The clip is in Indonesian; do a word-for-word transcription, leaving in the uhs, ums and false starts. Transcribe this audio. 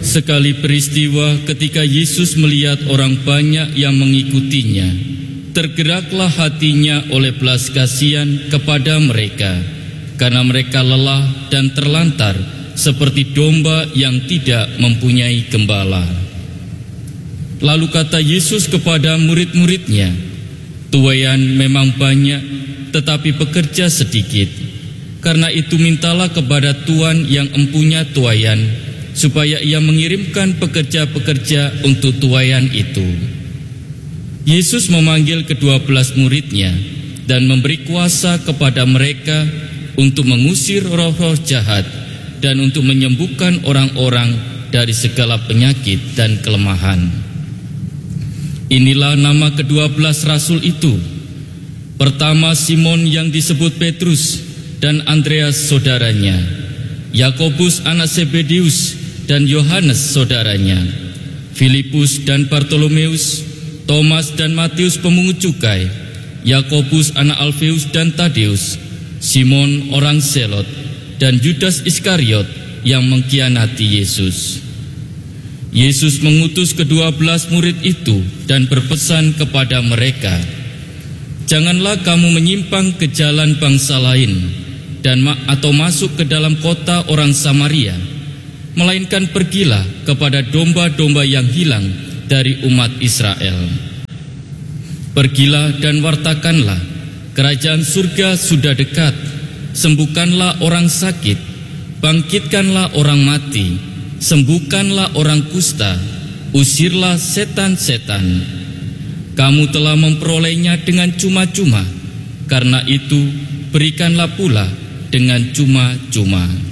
Sekali peristiwa ketika Yesus melihat orang banyak yang mengikutinya, tergeraklah hatinya oleh belas kasihan kepada mereka, karena mereka lelah dan terlantar seperti domba yang tidak mempunyai gembala. Lalu kata Yesus kepada murid-muridnya, "Tuaian memang banyak, tetapi pekerja sedikit. Karena itu mintalah kepada Tuhan yang empunya tuaian, supaya ia mengirimkan pekerja-pekerja untuk tuaian itu." Yesus memanggil kedua belas muridnya dan memberi kuasa kepada mereka untuk mengusir roh-roh jahat dan untuk menyembuhkan orang-orang dari segala penyakit dan kelemahan. Inilah nama kedua belas rasul itu. Pertama, Simon yang disebut Petrus dan Andreas saudaranya, Yakobus anak Zebedeus dan Yohanes saudaranya, Filipus dan Bartolomeus, Thomas dan Matius pemungut cukai, Yakobus anak Alfeus dan Tadeus, Simon orang Zelot, dan Yudas Iskariot yang mengkhianati Yesus. Yesus mengutus kedua belas murid itu dan berpesan kepada mereka, "Janganlah kamu menyimpang ke jalan bangsa lain dan ma- atau masuk ke dalam kota orang Samaria, melainkan pergilah kepada domba-domba yang hilang dari umat Israel. Pergilah dan wartakanlah, kerajaan surga sudah dekat. Sembuhkanlah orang sakit, bangkitkanlah orang mati, sembuhkanlah orang kusta, usirlah setan-setan. Kamu telah memperolehnya dengan cuma-cuma, karena itu berikanlah pula dengan cuma-cuma."